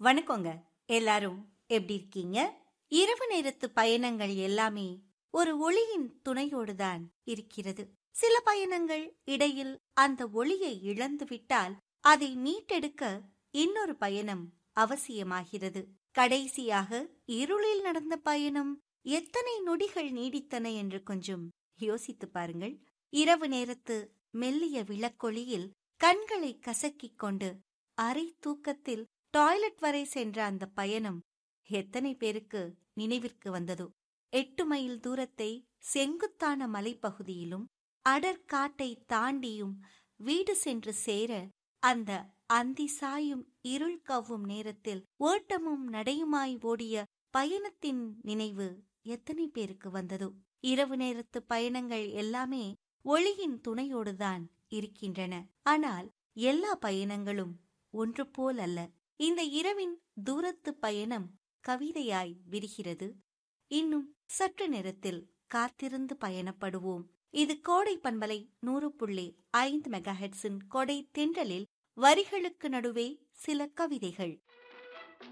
வணக்கங்க. எல்லாரும் எப்படி இருக்கீங்க? இரவு நேரத்து பயணங்கள் எல்லாமே ஒரு ஒளியின் துணையோடுதான் இருக்கிறது. சில பயணங்கள் இடையில் அந்த ஒளியை இழந்துவிட்டால் அதை மீட்டெடுக்க இன்னொரு பயணம் அவசியமாகிறது. கடைசியாக இருளில் நடந்த பயணம் எத்தனை நொடிகள் நீடித்தன என்று கொஞ்சம் யோசித்து பாருங்கள். இரவு நேரத்து மெல்லிய விளக்கொளியில் கண்களை கசக்கிக் கொண்டு அரை தூக்கத்தில் டாய்லெட் வரை சென்ற அந்த பயணம் எத்தனை பேருக்கு நினைவிற்கு வந்ததோ? 8 மைல் தூரத்தை செங்குத்தான மலைப்பகுதியிலும் அடற்காட்டை தாண்டியும் வீடு சென்று சேர அந்த அந்தி சாயும் இருள் கவ்வும் நேரத்தில் ஓட்டமும் நடையுமாய் ஓடிய பயணத்தின் நினைவு எத்தனை பேருக்கு வந்ததோ? இரவு நேரத்து பயணங்கள் எல்லாமே ஒளியின் துணையோடுதான் இருக்கின்றன. ஆனால் எல்லா பயணங்களும் ஒன்று போல் அல்ல. இந்த இரவின் தூரத்து பயணம் கவிதையாய் விரிகிறது. இன்னும் சற்று நேரத்தில் காத்திருந்து பயணப்படுவோம். இது கோடை பண்பலை 100.5 மெகாஹெர்ட்ஸின் கொடை தென்றலில் வரிகளுக்கு நடுவே சில கவிதைகள்.